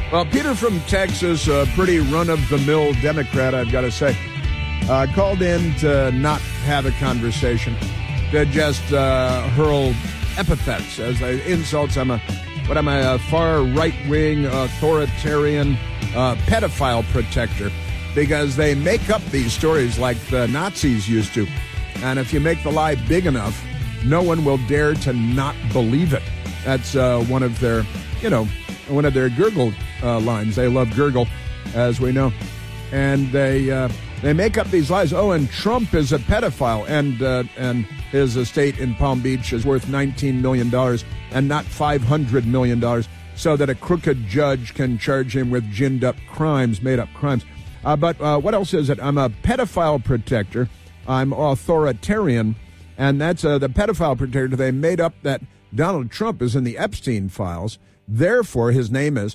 Well, Peter from Texas, a pretty run-of-the-mill Democrat, I've got to say, called in to not have a conversation, to just hurl epithets as insults. I'm a far right-wing authoritarian pedophile protector, because they make up these stories like the Nazis used to. And if you make the lie big enough, no one will dare to not believe it. That's one of their gurgle lines. They love gurgle, as we know. And they make up these lies. Oh, and Trump is a pedophile, and his estate in Palm Beach is worth $19 million and not $500 million, so that a crooked judge can charge him with ginned-up crimes, made-up crimes. But what else is it? I'm a pedophile protector. I'm authoritarian, and that's the pedophile protector. They made up that Donald Trump is in the Epstein files. Therefore, he is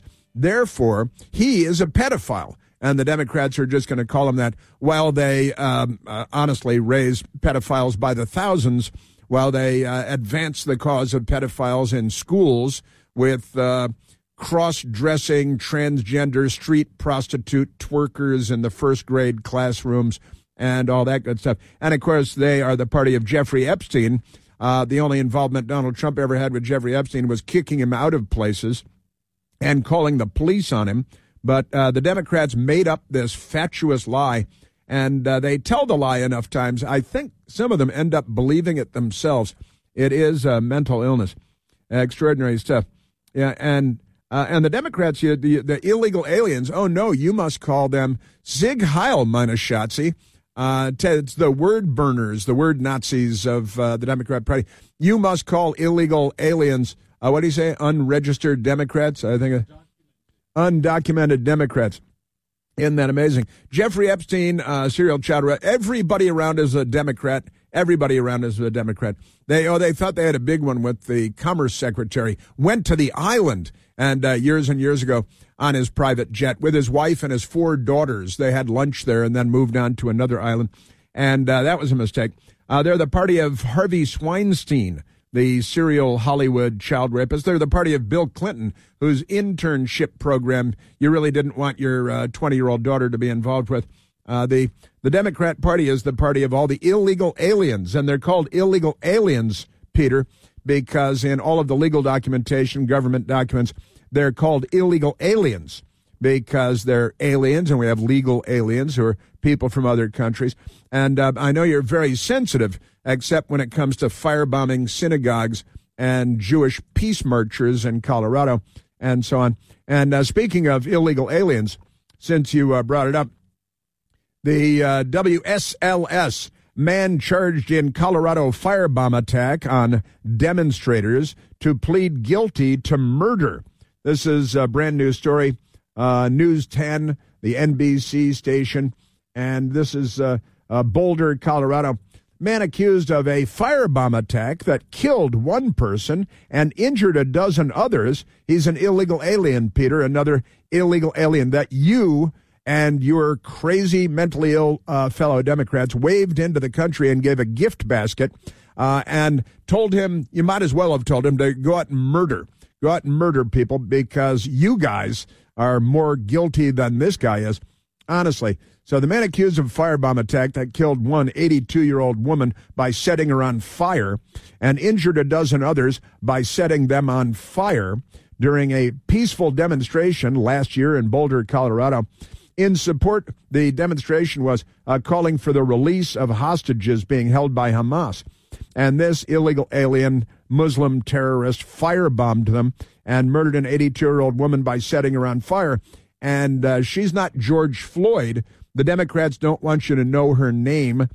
a pedophile. And the Democrats are just going to call him that while they honestly raise pedophiles by the thousands, while they advance the cause of pedophiles in schools with cross-dressing, transgender, street prostitute twerkers in the first grade classrooms and all that good stuff. And, of course, they are the party of Jeffrey Epstein. The only involvement Donald Trump ever had with Jeffrey Epstein was kicking him out of places and calling the police on him. But the Democrats made up this fatuous lie, and they tell the lie enough times, I think some of them end up believing it themselves. It is mental illness. Extraordinary stuff. Yeah, and the Democrats, the illegal aliens, oh, no, you must call them Sieg Heil, meine Schatzi. It's the word burners, the word Nazis of the Democrat Party. You must call illegal aliens, what do you say, unregistered Democrats? I think undocumented Democrats. Isn't that amazing? Jeffrey Epstein, serial child, everybody around is a Democrat. Everybody around is a Democrat. They thought they had a big one with the Commerce Secretary. Went to the island, and years and years ago on his private jet with his wife and his 4 daughters. They had lunch there and then moved on to another island, and that was a mistake. They're the party of Harvey Weinstein, the serial Hollywood child rapist. They're the party of Bill Clinton, whose internship program you really didn't want your 20-year-old daughter to be involved with. The Democrat Party is the party of all the illegal aliens, and they're called illegal aliens, Peter, because in all of the legal documentation, government documents, they're called illegal aliens because they're aliens, and we have legal aliens who are people from other countries. And I know you're very sensitive, except when it comes to firebombing synagogues and Jewish peace marchers in Colorado and so on. And speaking of illegal aliens, since you brought it up, the WSLS, man charged in Colorado firebomb attack on demonstrators, to plead guilty to murder. This is a brand new story, News 10, the NBC station, and this is Boulder, Colorado. Man accused of a firebomb attack that killed 1 person and injured a dozen others. He's an illegal alien, Peter, another illegal alien that you and your crazy, mentally ill fellow Democrats waved into the country and gave a gift basket and told him, you might as well have told him to go out and murder. Go out and murder people because you guys are more guilty than this guy is. Honestly. So the man accused of a firebomb attack that killed one 82-year-old woman by setting her on fire and injured a dozen others by setting them on fire during a peaceful demonstration last year in Boulder, Colorado. In support, the demonstration was calling for the release of hostages being held by Hamas. And this illegal alien Muslim terrorist firebombed them and murdered an 82-year-old woman by setting her on fire. And she's not George Floyd. The Democrats don't want you to know her name.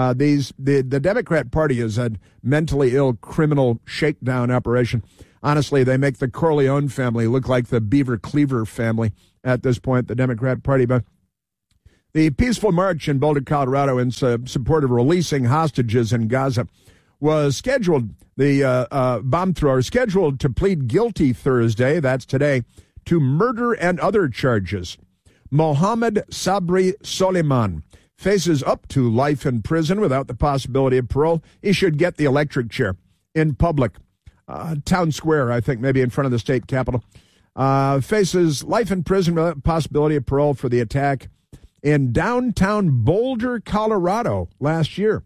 The Democrat Party is a mentally ill criminal shakedown operation. Honestly, they make the Corleone family look like the Beaver Cleaver family at this point, the Democrat Party. But the peaceful march in Boulder, Colorado, in support of releasing hostages in Gaza was scheduled, the bomb thrower scheduled to plead guilty Thursday, that's today, to murder and other charges. Mohammed Sabri Soliman faces up to life in prison without the possibility of parole. He should get the electric chair in public. Town Square, I think, maybe in front of the state capitol. faces life imprisonment, possibility of parole for the attack in downtown Boulder, Colorado last year.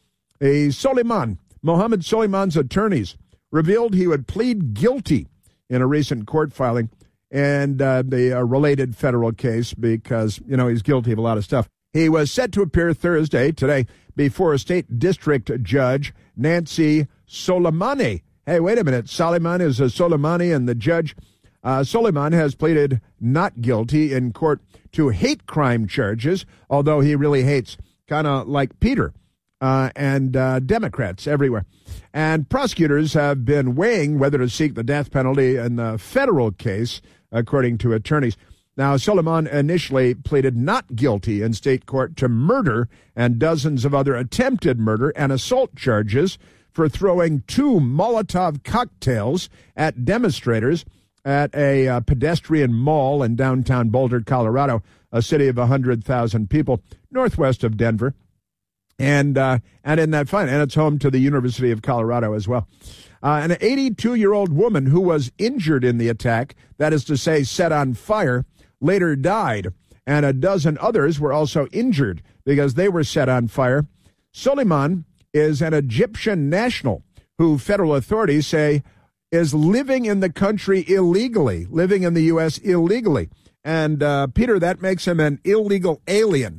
Mohammed Soleiman's attorneys revealed he would plead guilty in a recent court filing and the related federal case because, he's guilty of a lot of stuff. He was set to appear Thursday, today, before a state district judge, Nancy Soleimani. Hey, wait a minute. Soleiman is a Soleimani, and the judge, Soleiman, has pleaded not guilty in court to hate crime charges, although he really hates, kind of like Peter, and Democrats everywhere. And prosecutors have been weighing whether to seek the death penalty in the federal case, according to attorneys. Now, Soleiman initially pleaded not guilty in state court to murder and dozens of other attempted murder and assault charges for throwing 2 Molotov cocktails at demonstrators at a pedestrian mall in downtown Boulder, Colorado, a city of 100,000 people, northwest of Denver. And in that fine, and it's home to the University of Colorado as well. An 82-year-old woman who was injured in the attack, that is to say, set on fire, later died, and a dozen others were also injured because they were set on fire. Soleiman is an Egyptian national who federal authorities say is living in the country illegally, living in the U.S. illegally. And, Peter, that makes him an illegal alien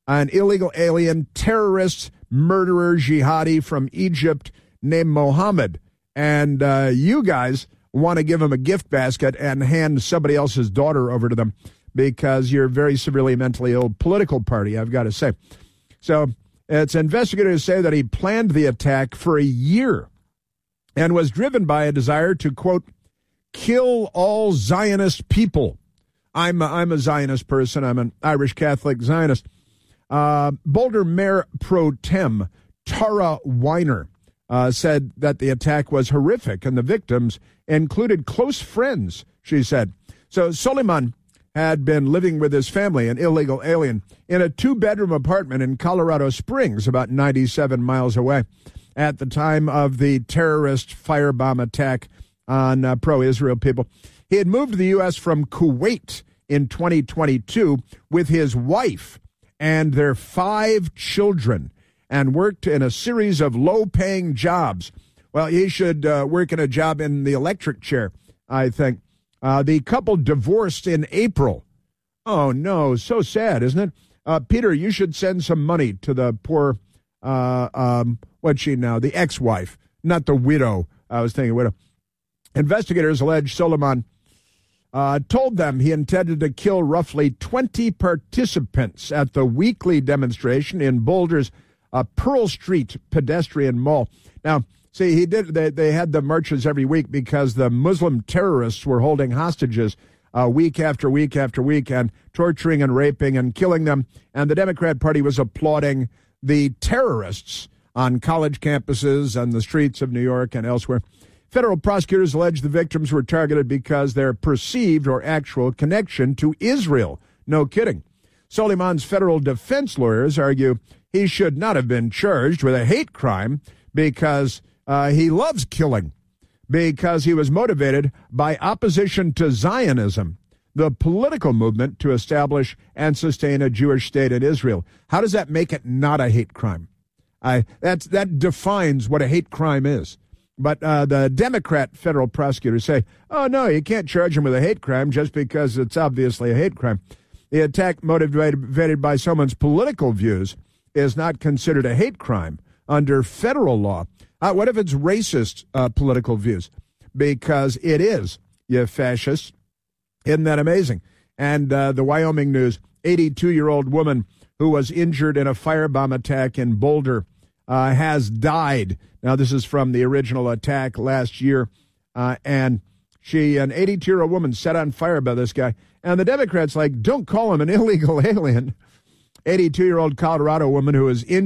terrorist, murderer, jihadi from Egypt named Mohammed. And you guys want to give him a gift basket and hand somebody else's daughter over to them because you're a very severely mentally ill political party, I've got to say. So it's investigators say that he planned the attack for a year and was driven by a desire to, quote, kill all Zionist people. I'm a Zionist person. I'm an Irish Catholic Zionist. Boulder Mayor Pro Tem Tara Weiner said that the attack was horrific and the victims included close friends, she said. So Soleiman had been living with his family, an illegal alien, in a 2-bedroom apartment in Colorado Springs, about 97 miles away, at the time of the terrorist firebomb attack on pro-Israel people. He had moved to the U.S. from Kuwait in 2022 with his wife and their 5 children and worked in a series of low-paying jobs. Well, he should work in a job in the electric chair, I think. The couple divorced in April. Oh, no, so sad, isn't it? Peter, you should send some money to the poor, what's she now? The ex-wife, not the widow. I was thinking widow. Investigators allege Soleiman told them he intended to kill roughly 20 participants at the weekly demonstration in Boulder's Pearl Street pedestrian mall. Now, see, they had the marches every week because the Muslim terrorists were holding hostages week after week after week and torturing and raping and killing them. And the Democrat Party was applauding the terrorists on college campuses and the streets of New York and elsewhere. Federal prosecutors allege the victims were targeted because their perceived or actual connection to Israel. No kidding. Soleiman's federal defense lawyers argue he should not have been charged with a hate crime because he loves killing, because he was motivated by opposition to Zionism, the political movement to establish and sustain a Jewish state in Israel. How does that make it not a hate crime? That defines what a hate crime is. But the Democrat federal prosecutors say, oh, no, you can't charge him with a hate crime just because it's obviously a hate crime. The attack motivated by someone's political views is not considered a hate crime under federal law. What if it's racist political views? Because it is, you fascists. Isn't that amazing? And the Wyoming News, 82-year-old woman who was injured in a firebomb attack in Boulder has died. Now, this is from the original attack last year. And she, an 82-year-old woman, set on fire by this guy. And the Democrats don't call him an illegal alien. 82-year-old Colorado woman who was injured